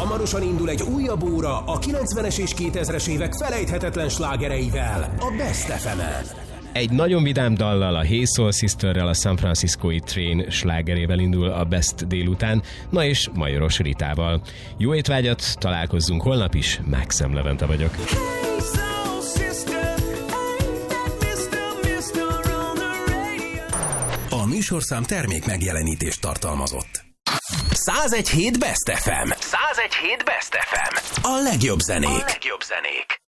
Hamarosan indul egy újabb óra a 90-es és 2000-es évek felejthetetlen slágereivel a Best FM-en. Egy nagyon vidám dallal, a Hey Soul Sisterrel, a San Franciscoi Train slágerével indul a Best délután, na és Majoros Ritával. Jó étvágyat, találkozzunk holnap is, Maxem Levente vagyok. A műsorszám termék megjelenítést tartalmazott. 101.7 Best FM. 101.7 Best FM. A legjobb zenék.